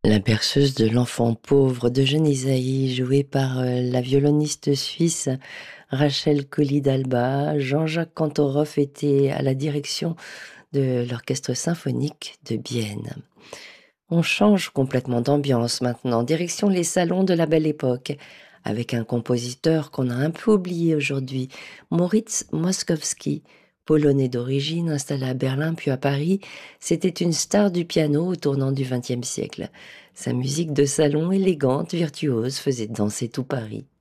La berceuse de l'enfant pauvre d'Eugène Ysaÿe, jouée par la violoniste suisse Rachel Collin-Dalbas. Jean-Jacques Kantorov était à la direction de l'orchestre symphonique de Bienne. On change complètement d'ambiance maintenant, direction les salons de la Belle Époque, avec un compositeur qu'on a un peu oublié aujourd'hui, Moritz Moszkowski. Polonais d'origine, installé à Berlin puis à Paris, c'était une star du piano au tournant du XXe siècle. Sa musique de salon élégante, virtuose, faisait danser tout Paris.